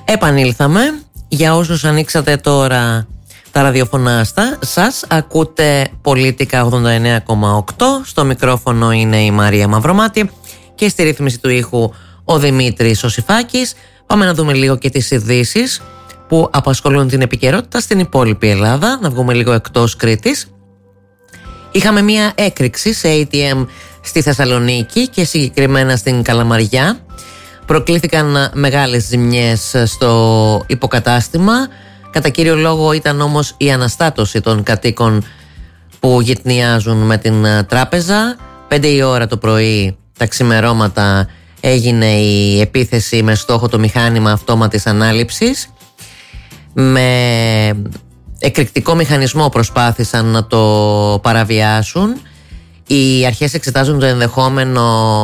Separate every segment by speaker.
Speaker 1: Επανήλθαμε. Για όσους ανοίξατε τώρα τα ραδιοφωνά σας, ακούτε Πολίτικα 89,8. Στο μικρόφωνο είναι η Μαρία Μαυρομάτη και στη ρύθμιση του ήχου ο Δημήτρης Οσιφάκης. Πάμε να δούμε λίγο και τις ειδήσεις που απασχολούν την επικαιρότητα στην υπόλοιπη Ελλάδα. Να βγούμε λίγο εκτός Κρήτης. Είχαμε μία έκρηξη σε ATM στη Θεσσαλονίκη και συγκεκριμένα στην Καλαμαριά. Προκλήθηκαν μεγάλες ζημιές στο υποκατάστημα. Κατά κύριο λόγο ήταν όμως η αναστάτωση των κατοίκων που γυτνιάζουν με την τράπεζα. 5 η ώρα το πρωί, τα ξημερώματα, έγινε η επίθεση με στόχο το μηχάνημα αυτόματης ανάληψης. Με εκρηκτικό μηχανισμό προσπάθησαν να το παραβιάσουν. Οι αρχές εξετάζουν το ενδεχόμενο,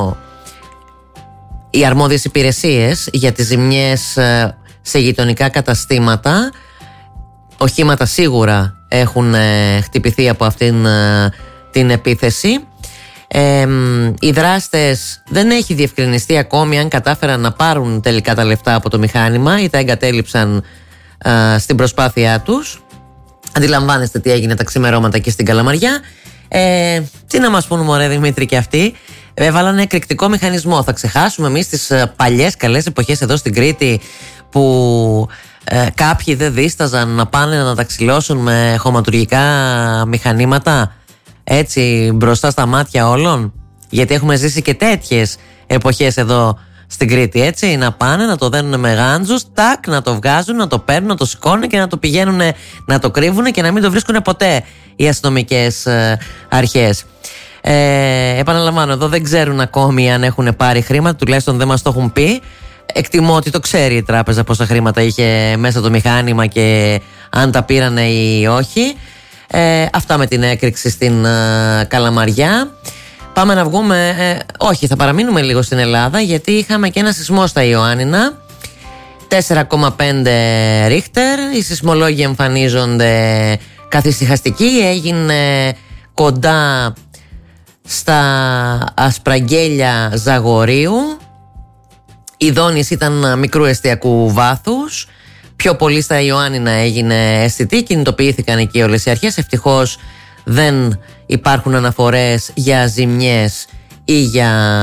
Speaker 1: οι αρμόδιες υπηρεσίες, για τις ζημιές σε γειτονικά καταστήματα. Οχήματα σίγουρα έχουν χτυπηθεί από αυτήν την επίθεση. Οι δράστες, δεν έχει διευκρινιστεί ακόμη αν κατάφεραν να πάρουν τελικά τα λεφτά από το μηχάνημα ή τα εγκατέλειψαν στην προσπάθειά τους. Αντιλαμβάνεστε τι έγινε τα ξημερώματα εκεί στην Καλαμαριά. Τι να μας πούν, μωρέ Δημήτρη, και αυτοί έβαλαν εκρηκτικό μηχανισμό. Θα ξεχάσουμε εμείς τις παλιές καλές εποχές εδώ στην Κρήτη που κάποιοι δεν δίσταζαν να πάνε να τα ξυλώσουν με χωματουργικά μηχανήματα, έτσι μπροστά στα μάτια όλων? Γιατί έχουμε ζήσει και τέτοιες εποχές εδώ στην Κρήτη, έτσι. Να πάνε να το δένουν με γάντζους, τάκ, να το βγάζουν, να το παίρνουν, να το σηκώνουν και να το πηγαίνουν να το κρύβουν και να μην το βρίσκουν ποτέ οι αστυνομικές αρχές. Επαναλαμβάνω, εδώ δεν ξέρουν ακόμη αν έχουν πάρει χρήματα, τουλάχιστον δεν μας το έχουν πει. Εκτιμώ ότι το ξέρει η τράπεζα πόσα χρήματα είχε μέσα το μηχάνημα και αν τα πήρανε ή όχι. Αυτά με την έκρηξη στην Καλαμαριά. Πάμε να βγούμε, όχι, θα παραμείνουμε λίγο στην Ελλάδα, γιατί είχαμε και ένα σεισμό στα Ιωάννινα, 4,5 Ρίχτερ. Οι σεισμολόγοι εμφανίζονται καθησυχαστικοί. Έγινε κοντά στα Ασπραγγέλια Ζαγορείου. Η δόνηση ήταν μικρού εστιακού βάθους. Πιο πολύ στα Ιωάννινα έγινε αισθητή. Κινητοποιήθηκαν εκεί όλες οι αρχές. Ευτυχώς δεν υπάρχουν αναφορές για ζημιές ή για